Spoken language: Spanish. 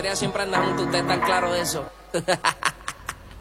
patria siempre anda junto, ustedes están claros de eso.